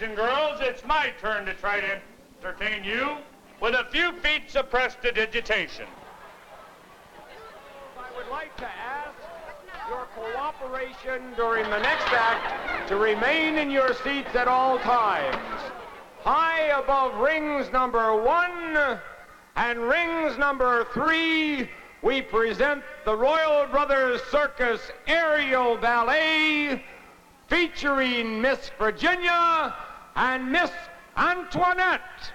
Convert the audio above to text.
Attention, girls, it's my turn to try to entertain you with a few feats of prestidigitation. I would like to ask your cooperation during the next act to remain in your seats at all times. High above rings number 1 and rings number 3, we present the Royal Brothers Circus Aerial Ballet featuring Miss Virginia and Miss Antoinette.